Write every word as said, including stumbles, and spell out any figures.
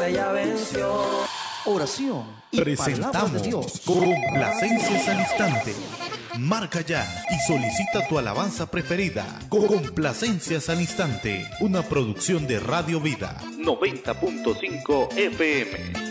muerte ya venció. Oración y presentamos de Dios. Complacencias al Instante. Marca ya y solicita tu alabanza preferida. Complacencias al Instante, una producción de Radio Vida noventa punto cinco F M.